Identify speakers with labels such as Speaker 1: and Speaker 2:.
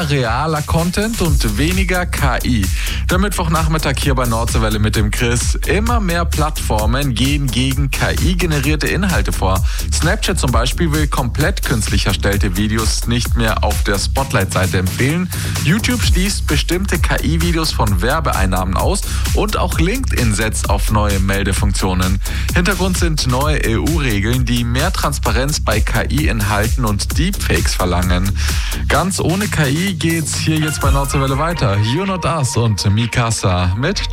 Speaker 1: mehr realer Content und weniger KI. Der Mittwochnachmittag hier bei Nordseewelle mit dem Chris. Immer mehr Plattformen gehen gegen KI-generierte Inhalte vor. Snapchat zum Beispiel will komplett künstlich erstellte Videos nicht mehr auf der Spotlight-Seite empfehlen. YouTube schließt bestimmte KI-Videos von Werbeeinnahmen aus und auch LinkedIn setzt auf neue Meldefunktionen. Hintergrund sind neue EU-Regeln, die mehr Transparenz bei KI-Inhalten und Deepfakes verlangen. Ganz ohne KI geht's hier jetzt bei Nordseewelle weiter. You Not Us und Mikasa mit